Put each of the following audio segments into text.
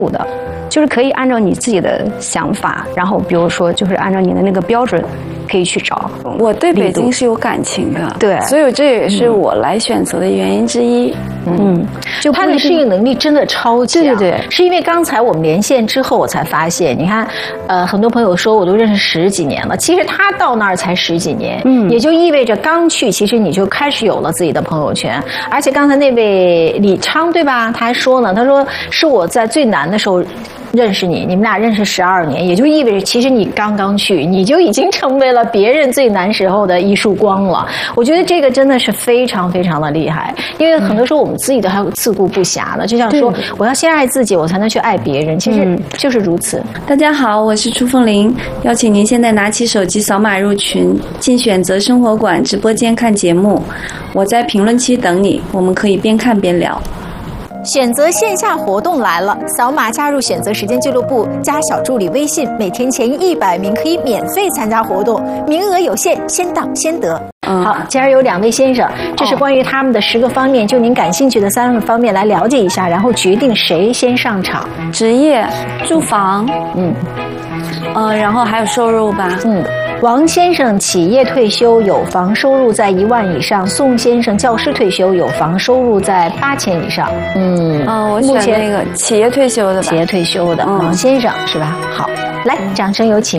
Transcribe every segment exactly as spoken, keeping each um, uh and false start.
的，就是可以按照你自己的想法，然后比如说就是按照你的那个标准可以去找。 我对北京是有感情的， 对， 所以这也是我来选择的原因之一。 嗯，就他的适应能力真的超强。 对对对， 是因为刚才我们连线之后，我才发现，你看，呃，很多朋友说我都认识十几年了，其实他到那儿才十几年，嗯，也就意味着刚去，其实你就开始有了自己的朋友圈。而且刚才那位李昌对吧？他还说呢，他说是我在最难的时候认识你，你们俩认识十二年，也就意味着其实你刚刚去，你就已经成为了别人最难时候的一束光了。我觉得这个真的是非常非常的厉害，因为很多时候我们自己都还有自顾不暇的，就像说我要先爱自己，我才能去爱别人，其实就是如此。 大家好，我是朱凤玲，邀请您现在拿起手机扫码入群，进选择生活馆直播间看节目，我在评论区等你，我们可以边看边聊。 选择线下活动来了，扫码加入选择时间俱乐部，加小助理微信，每天前一百名可以免费参加活动，名额有限，先到先得。 嗯、好，今儿有两位先生，这是关于他们的十个方面，就您感兴趣的三个方面来了解一下，然后决定谁先上场。 职业、住房，嗯，呃，然后还有收入吧， 嗯。王先生企业退休，有房收入在一万以上；宋先生教师退休，有房收入在八千以上。嗯， 哦，我选那个企业退休的吧。 企业退休的、嗯、王先生是吧？好，来，掌声有请。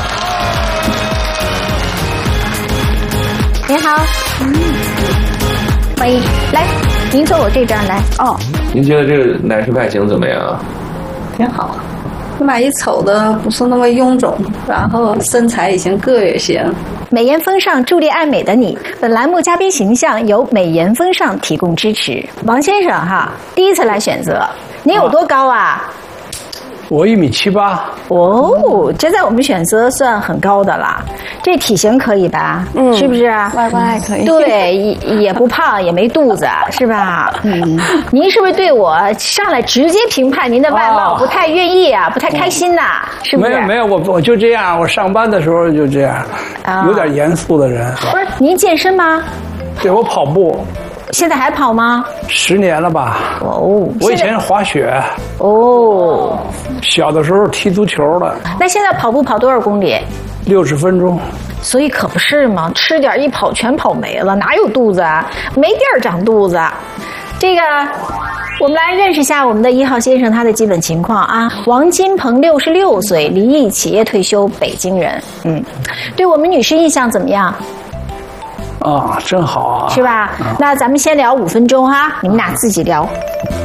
您好，嗯，欢迎，来，您坐我这边来。哦， 您觉得这个奶师派型怎么样啊？ 挺好。买一丑的不是那么臃肿，然后身材也行，个也行。 美颜风尚，助力爱美的你。本栏目嘉宾形象由美颜风尚提供支持。王先生哈，第一次来选择，您有多高啊？ 我一米七八。 哦，这在我们选择算很高的啦。这体型可以吧？嗯，是不是？ 外观还可以。 对，也也不胖，也没肚子，是吧？嗯。您是不是对我上来直接评判您的外貌不太愿意啊？不太开心呐、啊？是不是？ 没有没有，我我就这样，我上班的时候就这样，啊、有点严肃的人。 不是，您健身吗？ 对，我跑步。 现在还跑吗？ 十年了吧。 哦， 我以前滑雪。 哦， 小的时候踢足球的。 那现在跑步跑多少公里？ 六十分钟。 所以可不是嘛，吃点一跑全跑没了，哪有肚子啊？没地儿长肚子。这个，我们来认识一下我们的一号先生他的基本情况啊。王金鹏，六十六岁，离异，企业退休，北京人。嗯，对我们女士印象怎么样？ 啊，真好啊， 是吧？啊、那咱们先聊五分钟哈，你们俩自己聊。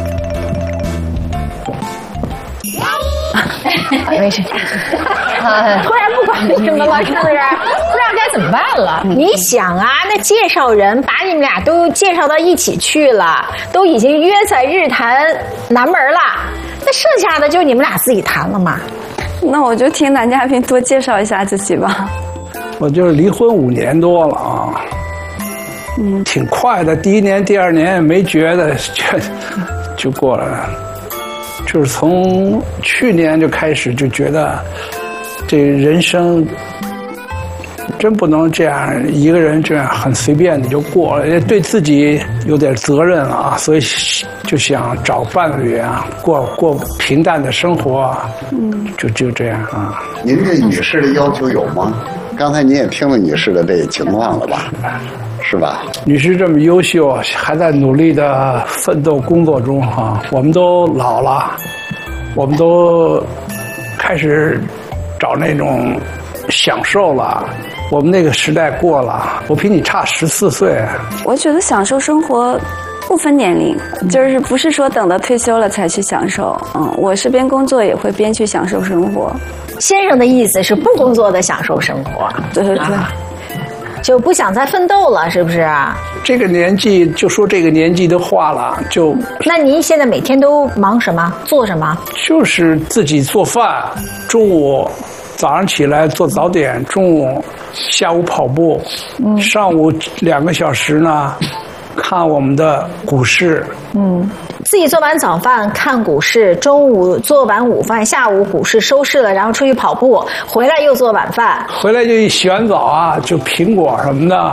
没事，突然不管什么了，是不是？不知道该怎么办了。嗯、你想啊，那介绍人把你们俩都介绍到一起去了，都已经约在日坛南门了，那剩下的就你们俩自己谈了嘛。 那我就听男嘉宾多介绍一下自己吧。 我就是离婚五年多了啊。嗯，挺快的，第一年、第二年没觉得，就就过了。就是从去年就开始就觉得，这人生真不能这样一个人这样很随便的就过了，也对自己有点责任啊，所以就想找伴侣啊，过过平淡的生活啊，嗯，就就这样啊。 您对女士的要求有吗？刚才您也听了女士的这个情况了吧？是吧？ 女士这么优秀，还在努力的奋斗工作中哈、啊，我们都老了，我们都开始找那种享受了。我们那个时代过了，我比你差十四岁。 我觉得享受生活不分年龄，就是不是说等到退休了才去享受。嗯，我是边工作也会边去享受生活。 先生的意思是不工作的享受生活， 对对对。啊， 就不想再奋斗了，是不是啊？ 这个年纪就说这个年纪的话了，就。 那您现在每天都忙什么？做什么？ 就是自己做饭，中午早上起来做早点，中午下午跑步，嗯、上午两个小时呢看我们的股市。嗯。 自己做完早饭看股市，中午做完午饭，下午股市收市了，然后出去跑步，回来又做晚饭， 回来就洗完澡啊，就苹果什么的，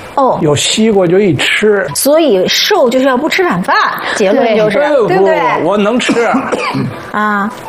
哦， 有西瓜就一吃。 所以瘦就是要不吃晚饭，结论就是，对不对？ 我能吃啊。